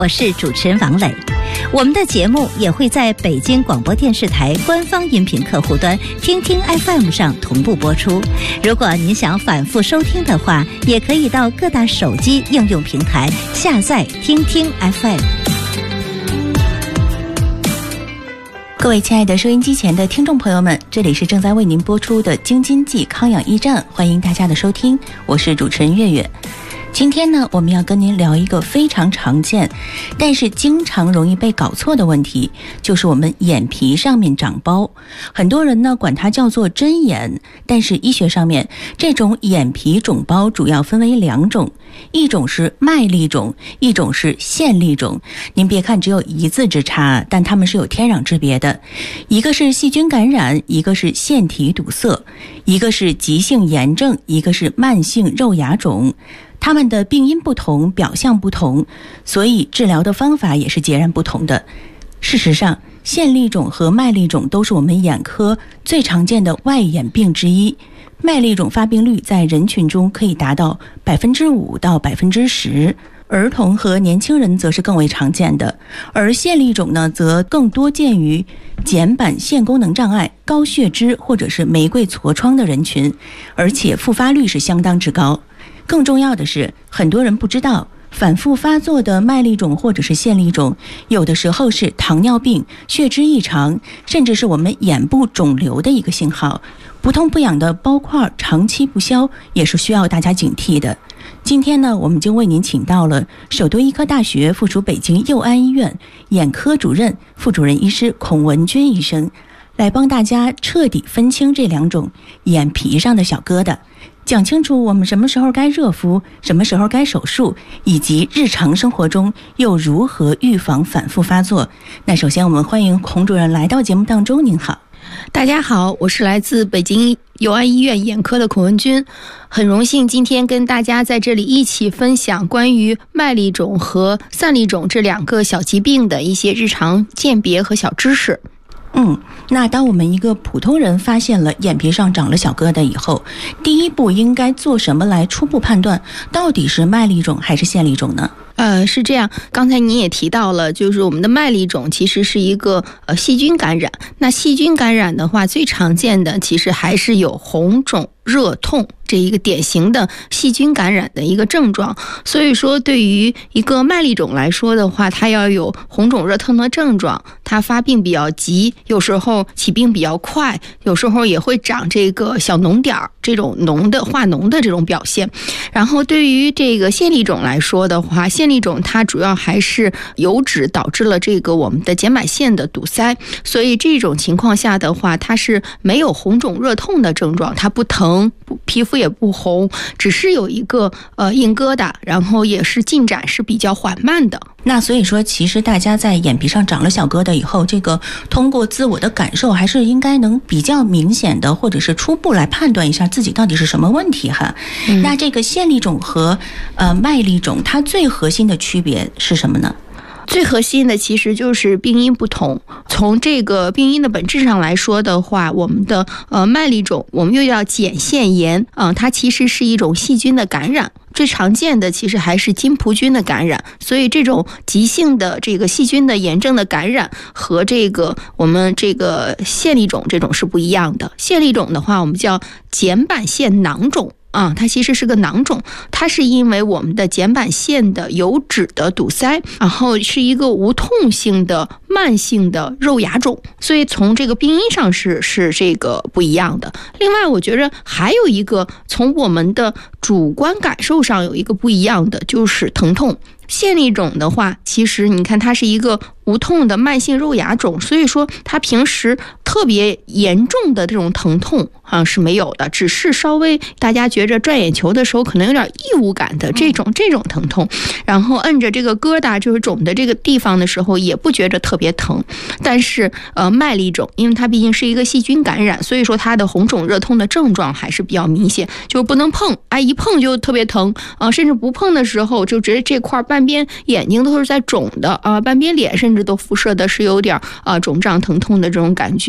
我是主持人王磊。我们的节目也会在北京广播电视台官方音频客户端听听 FM 上同步播出。如果您想反复收听的话，也可以到各大手机应用平台下载听听 FM。 各位亲爱的收音机前的听众朋友们，这里是正在为您播出的京津冀康养驿站，欢迎大家的收听，我是主持人月月。今天呢，我们要跟您聊一个非常常见，但是经常容易被搞错的问题，就是我们眼皮上面长包。很多人呢管它叫做针眼，但是医学上面这种眼皮肿包主要分为两种，一种是麦粒肿，一种是腺粒肿。您别看只有一字之差，但它们是有天壤之别的。一个是细菌感染，一个是腺体堵塞，一个是急性炎症，一个是慢性肉芽肿。它们的病因不同，表象不同，所以治疗的方法也是截然不同的。事实上，腺粒肿和麦粒肿都是我们眼科最常见的外眼病之一。麦粒肿发病率在人群中可以达到5%到10%，儿童和年轻人则是更为常见的。而腺粒肿呢，则更多见于睑板腺功能障碍、高血脂或者是玫瑰痤疮的人群，而且复发率是相当之高。更重要的是，很多人不知道，反复发作的麦粒肿或者是腺粒肿，有的时候是糖尿病、血脂异常，甚至是我们眼部肿瘤的一个信号。不痛不痒的包块长期不消，也是需要大家警惕的。今天呢，我们就为您请到了首都医科大学附属北京佑安医院眼科主任、副主任医师孔文军医生，来帮大家彻底分清这两种眼皮上的小疙瘩，讲清楚我们什么时候该热敷，什么时候该手术，以及日常生活中又如何预防反复发作。那首先我们欢迎孔主任来到节目当中。您好。 大家好，我是来自北京佑安医院眼科的孔文军，很荣幸今天跟大家在这里一起分享关于麦粒肿和散粒肿这两个小疾病的一些日常鉴别和小知识。 那当我们一个普通人发现了眼皮上长了小疙瘩以后，第一步应该做什么来初步判断到底是麦粒肿还是腺粒肿呢？ 是这样，刚才您也提到了，就是我们的麦粒肿其实是一个细菌感染。那细菌感染的话，最常见的其实还是有红肿、热痛这一个典型的细菌感染的一个症状。所以说，对于一个麦粒肿来说的话，它要有红肿热痛的症状，它发病比较急，有时候起病比较快，有时候也会长这个小脓点儿，这种化脓的这种表现。然后对于这个腺粒肿来说的话，腺粒肿它主要还是油脂导致了这个我们的睑板腺的堵塞，所以这种情况下的话，它是没有红肿热痛的症状，它不疼，皮肤也不红，只是有一个硬疙瘩，然后也是进展是比较缓慢的。 那所以说，其实大家在眼皮上长了小疙瘩以后，这个通过自我的感受，还是应该能比较明显的，或者是初步来判断一下自己到底是什么问题哈。那这个腺粒肿和麦粒肿，它最核心的区别是什么呢？ 最核心的其实就是病因不同。从这个病因的本质上来说的话，我们的麦粒肿，我们又叫睑腺炎它其实是一种细菌的感染。最常见的其实还是金葡菌的感染，所以这种急性的这个细菌的炎症的感染和这个我们这个腺粒肿这种是不一样的。腺粒肿的话，我们叫睑板腺囊肿。它其实是个囊肿，它是因为我们的睑板腺的油脂的堵塞，然后是一个无痛性的慢性的肉芽肿，所以从这个病因上是这个不一样的。另外我觉得还有一个从我们的主观感受上有一个不一样的，就是疼痛。腺粒肿的话，其实你看它是一个无痛的慢性肉芽肿，所以说它平时特别严重的这种疼痛是没有的，只是稍微大家觉着转眼球的时候可能有点异物感的这种疼痛，然后摁着这个疙瘩就是肿的这个地方的时候也不觉着特别疼。但是麦粒肿因为它毕竟是一个细菌感染，所以说它的红肿热痛的症状还是比较明显，就是不能碰，一碰就特别疼甚至不碰的时候就觉得这块半边眼睛都是在肿的半边脸甚至都辐射的是有点肿胀疼痛的这种感觉。